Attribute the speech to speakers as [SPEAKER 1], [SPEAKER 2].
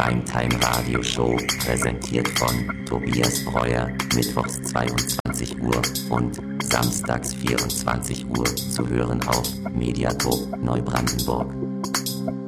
[SPEAKER 1] Primetime-Radio-Show, präsentiert von Tobias Breuer, mittwochs 22 Uhr und samstags 24 Uhr, zu hören auf Mediathek Neubrandenburg.